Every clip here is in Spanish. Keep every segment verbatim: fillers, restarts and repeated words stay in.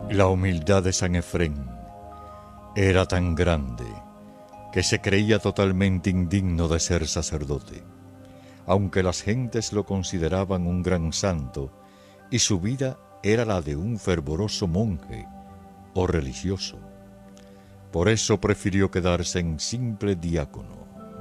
La humildad de San Efrén era tan grande que se creía totalmente indigno de ser sacerdote, aunque las gentes lo consideraban un gran santo y su vida era la de un fervoroso monje o religioso. Por eso prefirió quedarse en simple diácono.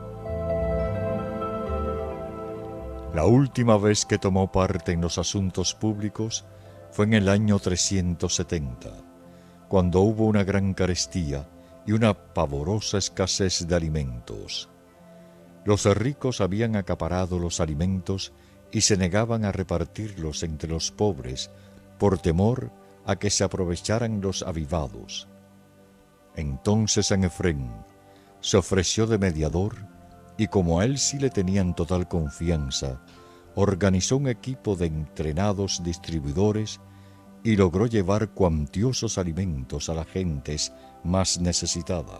La última vez que tomó parte en los asuntos públicos fue en el año trescientos setenta, cuando hubo una gran carestía y una pavorosa escasez de alimentos. Los ricos habían acaparado los alimentos y se negaban a repartirlos entre los pobres por temor a que se aprovecharan los avivados. Entonces San Efrén se ofreció de mediador y, como a él sí le tenían total confianza, organizó un equipo de entrenados distribuidores y logró llevar cuantiosos alimentos a la gente más necesitada.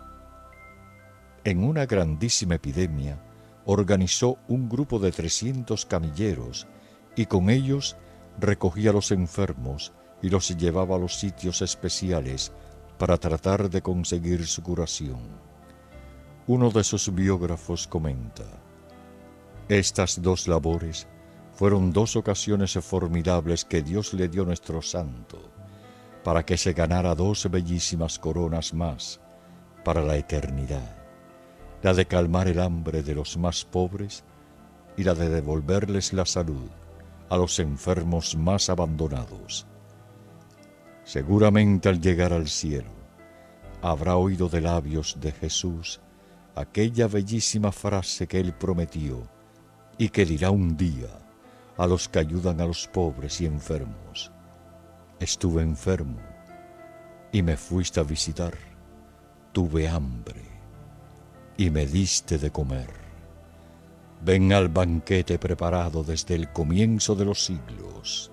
En una grandísima epidemia, organizó un grupo de trescientos camilleros y con ellos recogía a los enfermos y los llevaba a los sitios especiales para tratar de conseguir su curación. Uno de sus biógrafos comenta: estas dos labores fueron dos ocasiones formidables que Dios le dio a nuestro santo, para que se ganara dos bellísimas coronas más para la eternidad, la de calmar el hambre de los más pobres y la de devolverles la salud a los enfermos más abandonados. Seguramente al llegar al cielo habrá oído de labios de Jesús aquella bellísima frase que él prometió y que dirá un día a los que ayudan a los pobres y enfermos: estuve enfermo y me fuiste a visitar, tuve hambre y me diste de comer. Ven al banquete preparado desde el comienzo de los siglos.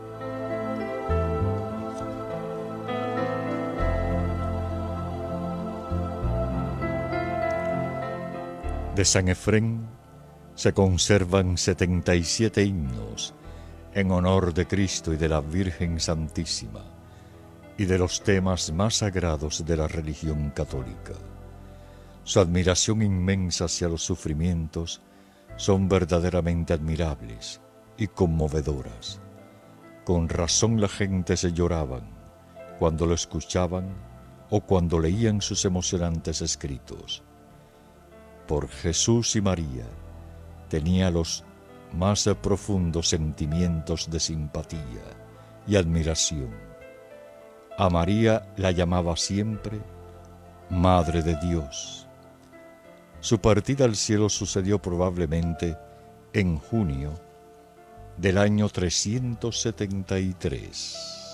De San Efrén se conservan setenta y siete himnos en honor de Cristo y de la Virgen Santísima y de los temas más sagrados de la religión católica. Su admiración inmensa hacia los sufrimientos son verdaderamente admirables y conmovedoras. Con razón la gente se lloraban cuando lo escuchaban o cuando leían sus emocionantes escritos. Por Jesús y María tenía los más profundos sentimientos de simpatía y admiración. A María la llamaba siempre Madre de Dios. Su partida al cielo sucedió probablemente en junio del año trescientos setenta y tres.